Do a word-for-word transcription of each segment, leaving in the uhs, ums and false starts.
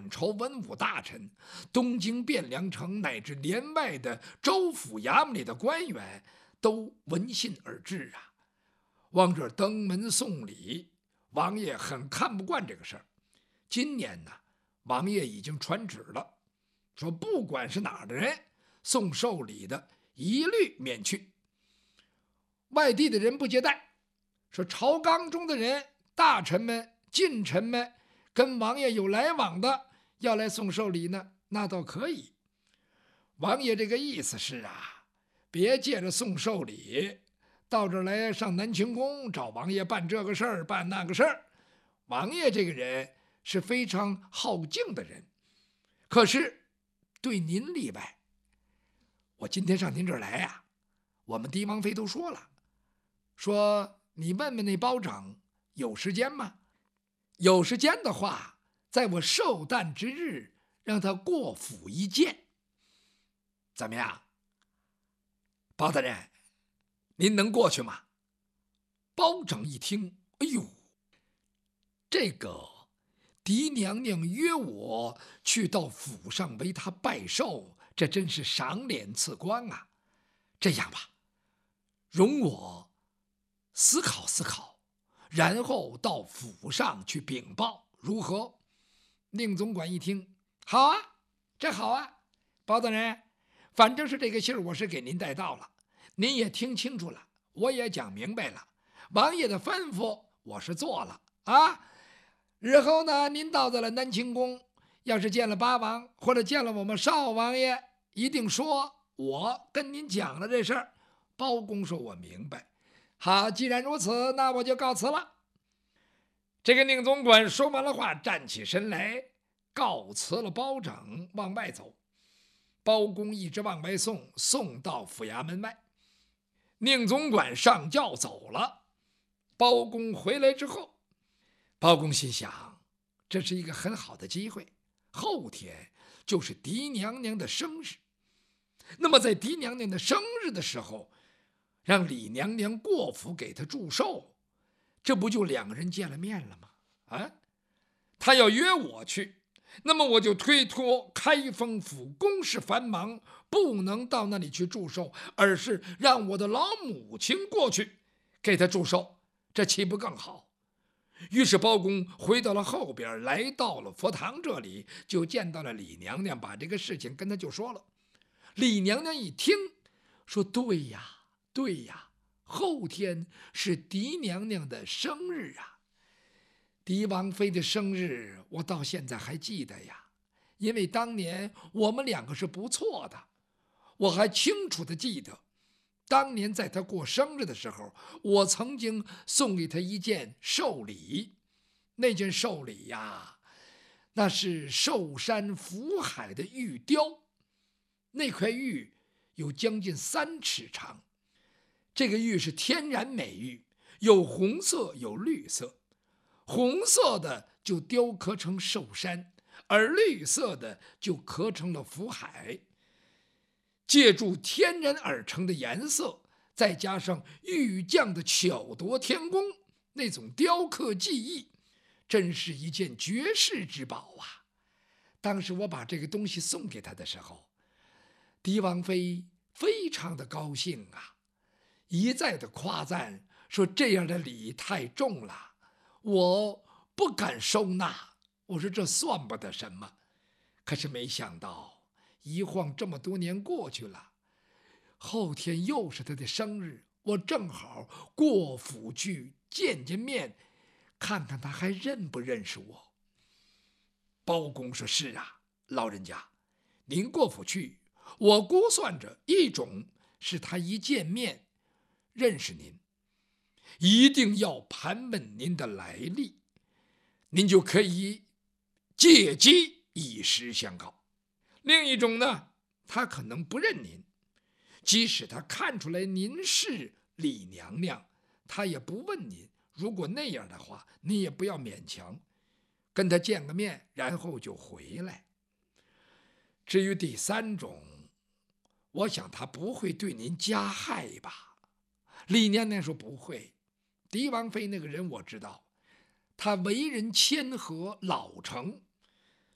两朝文武大臣、东京汴梁城乃至连外的州府衙门里的官员都闻信而至啊，往这儿登门送礼。王爷很看不惯这个事儿。今年呢，王爷已经传旨了，说不管是哪儿的人送寿礼的，一律免去。外地的人不接待，说朝纲中的人、大臣们、近臣们跟王爷有来往的，要来送寿礼呢，那倒可以。王爷这个意思是啊，别借着送寿礼到这儿来上南清宫找王爷办这个事儿办那个事儿。王爷这个人是非常好静的人，可是对您例外。我今天上您这儿来呀、啊，我们狄王妃都说了，说你问问那包拯有时间吗？有时间的话，在我寿诞之日让他过府一见。怎么样，包大人，您能过去吗？包拯一听，哎呦，这个狄娘娘约我去到府上为她拜寿，这真是赏脸赐官啊。这样吧，容我思考思考，然后到府上去禀报，如何？宁总管一听，好啊，这好啊，包大人，反正是这个信儿我是给您带到了，您也听清楚了，我也讲明白了，王爷的吩咐我是做了啊。日后呢，您到了南清宫，要是见了八王或者见了我们少王爷，一定说我跟您讲了这事儿。包公说我明白。好，既然如此，那我就告辞了。这个宁总管说完了话，站起身来告辞了包拯，往外走。包公一直往外送，送到府衙门外。宁总管上轿走了。包公回来之后，包公心想，这是一个很好的机会，后天就是狄娘娘的生日。那么在狄娘娘的生日的时候，让李娘娘过府给她祝寿，这不就两个人见了面了吗？啊，她要约我去，那么我就推脱开封府公事繁忙，不能到那里去祝寿，而是让我的老母亲过去给她祝寿，这岂不更好？于是包公回到了后边，来到了佛堂这里，就见到了李娘娘，把这个事情跟她就说了。李娘娘一听，说对呀对呀，后天是狄娘娘的生日啊。狄王妃的生日我到现在还记得呀，因为当年我们两个是不错的，我还清楚的记得，当年在她过生日的时候，我曾经送给她一件寿礼。那件寿礼呀，那是寿山福海的玉雕，那块玉有将近三尺长。这个玉是天然美玉，有红色有绿色，红色的就雕刻成寿山，而绿色的就刻成了福海。借助天然而成的颜色，再加上玉匠的巧夺天工，那种雕刻技艺，真是一件绝世之宝啊。当时我把这个东西送给他的时候，狄王妃非常的高兴啊，一再的夸赞，说这样的礼太重了，我不敢收纳。我说这算不得什么。可是没想到一晃这么多年过去了，后天又是他的生日，我正好过府去见见面，看看他还认不认识我。包公说是啊，老人家，您过府去，我估算着一种是他一见面认识您，一定要盘问您的来历，您就可以借机以实相告。另一种呢，他可能不认您，即使他看出来您是李娘娘，他也不问您。如果那样的话，你也不要勉强，跟他见个面，然后就回来。至于第三种，我想他不会对您加害吧？李娘娘说不会。狄王妃那个人我知道，她为人谦和老成，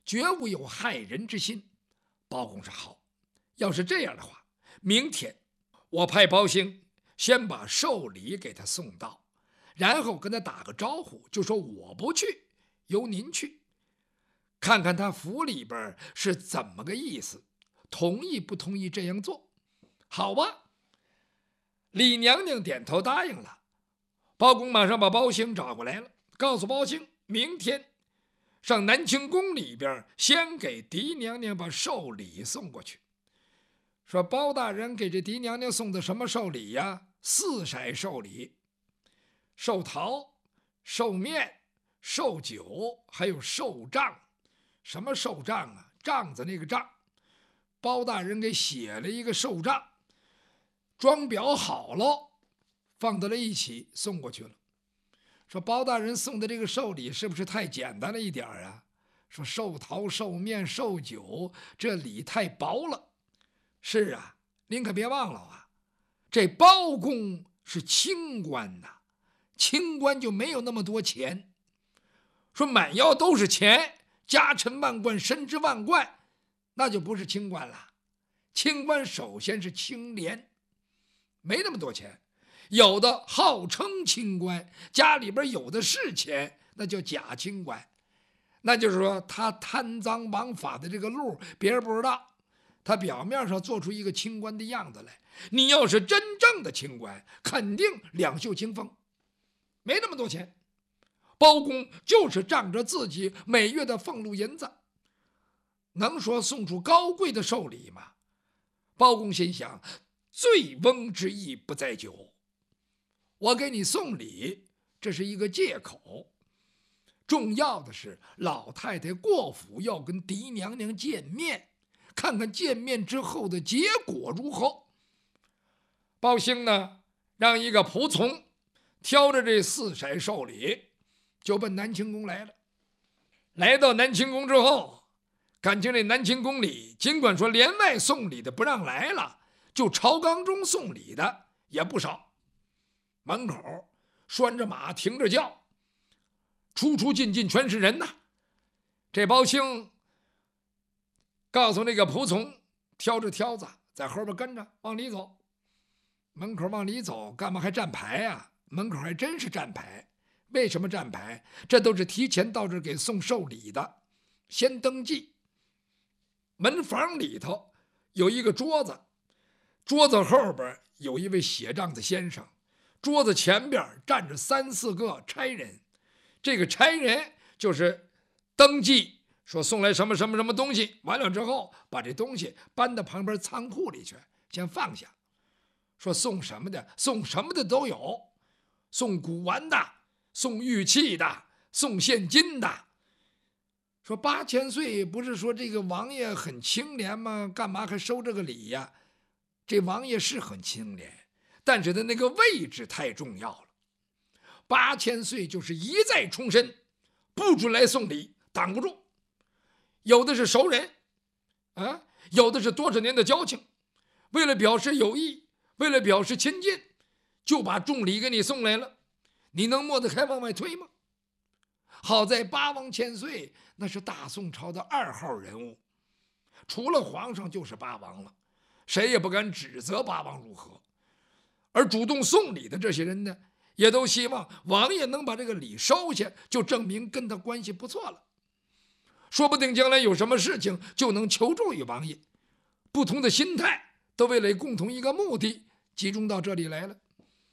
绝无有害人之心。包公说好，要是这样的话，明天我派包兴先把寿礼给他送到，然后跟他打个招呼，就说我不去，由您去，看看他府里边是怎么个意思，同意不同意这样做。好吧，李娘娘点头答应了。包公马上把包兴找过来了，告诉包兴，明天上南清宫里边先给狄娘娘把寿礼送过去。说包大人给这狄娘娘送的什么寿礼呀？四色寿礼，寿桃、寿面、寿酒，还有寿帐。什么寿帐啊？帐子那个帐。包大人给写了一个寿帐，装裱好了，放到了一起送过去了。说包大人送的这个寿礼是不是太简单了一点啊？说寿桃、寿面、寿酒，这礼太薄了。是啊，您可别忘了啊，这包公是清官呐，清官就没有那么多钱。说满腰都是钱，家臣万贯，身之万贯，那就不是清官了。清官首先是清廉，没那么多钱。有的号称清官，家里边有的是钱，那叫假清官。那就是说他贪赃枉法的这个路别人不知道，他表面上做出一个清官的样子来。你要是真正的清官，肯定两袖清风，没那么多钱。包公就是仗着自己每月的俸禄银子，能说送出高贵的寿礼吗？包公心想，醉翁之意不在酒，我给你送礼，这是一个借口。重要的是老太太过府要跟狄娘娘见面，看看见面之后的结果如何。包兴呢，让一个仆从挑着这四色寿礼，就奔南清宫来了。来到南清宫之后，感情这南清宫里尽管说帘外送礼的不让来了，就朝纲中送礼的也不少。门口拴着马，停着轿，出出进进全是人呐。这包兴告诉那个仆从，挑着挑子在后边跟着往里走。门口往里走，干嘛还站牌啊？门口还真是站牌。为什么站牌？这都是提前到这儿给送寿礼的，先登记。门房里头有一个桌子，桌子后边有一位写账的先生，桌子前边站着三四个差人。这个差人就是登记，说送来什么什么什么东西，完了之后把这东西搬到旁边仓库里去，先放下。说送什么的，送什么的都有，送古玩的，送玉器的，送现金的。说八千岁不是说这个王爷很清廉吗？干嘛还收这个礼呀？这王爷是很清廉，但是他那个位置太重要了。八千岁就是一再重申，不准来送礼，挡不住。有的是熟人啊，有的是多少年的交情，为了表示友谊，为了表示亲近，就把重礼给你送来了，你能抹得开往外推吗？好在八王千岁那是大宋朝的二号人物，除了皇上就是八王了，谁也不敢指责八王如何。而主动送礼的这些人呢，也都希望王爷能把这个礼收下，就证明跟他关系不错了，说不定将来有什么事情就能求助于王爷。不同的心态都为了共同一个目的集中到这里来了。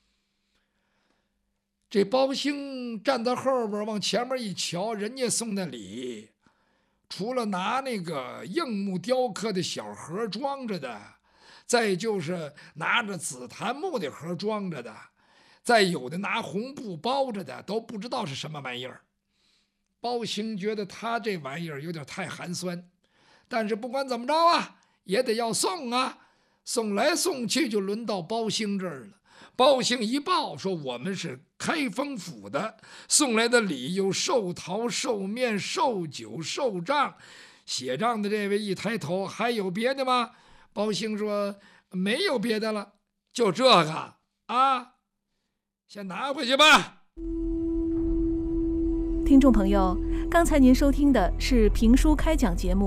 这包兴站在后边往前面一瞧，人家送的礼除了拿那个硬木雕刻的小盒装着的，再就是拿着紫檀木的盒装着的，再有的拿红布包着的，都不知道是什么玩意儿。包兴觉得他这玩意儿有点太寒酸，但是不管怎么着啊，也得要送啊。送来送去就轮到包兴这儿了。包兴一报说，我们是开封府的，送来的礼有寿桃、寿面、寿酒、寿帐。写账的这位一抬头，还有别的吗？包兴说没有别的了，就这个啊，先拿回去吧。 听众朋友， 刚才您收听的是评书开讲节目